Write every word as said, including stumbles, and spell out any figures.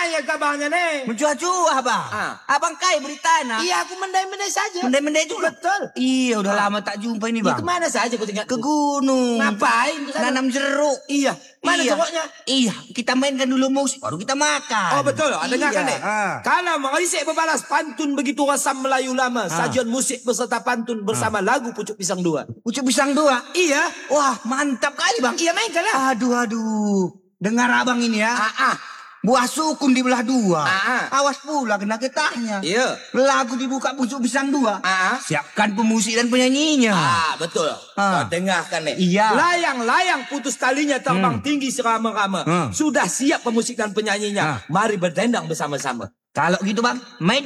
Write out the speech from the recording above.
Bahaya kabarnya nih. Mencua-cua bang. Ah. Abang kai berita nak. Iya, aku mendai-mendai saja. Mendai-mendai juga. Betul. Iya udah Ah. lama tak jumpa ini Iya, bang. kemana saja kau tinggal? Ke gunung. Ngapain ke sana? Nanam jeruk. Iya. Mana iya. jeruknya? Iya, kita mainkan dulu musik, baru kita makan. Oh betul, ada iya. dengarkan deh. Ah. Karena mengisik berbalas pantun begitu rasam Melayu lama. Ah. Sajian musik beserta pantun bersama lagu Pucuk Pisang Dua. Pucuk pisang dua. Iya. Wah mantap kali bang. Iya mainkan lah. Aduh aduh. Dengar abang ini ya. Ah, ah. Buah sukun dibelah dua. Ah, ah. Awas pula kena getahnya. Iya. Lagu dibuka Pucuk Pisang Dua. Ah, ah. Siapkan pemusik dan penyanyinya. Ah, betul. Ah. Kau dengarkan nih. Iya. Layang-layang putus talinya terbang Hmm. tinggi serama-rama. Hmm. Sudah siap pemusik dan penyanyinya. Ah. Mari berdendang bersama-sama. Kalau gitu bang, main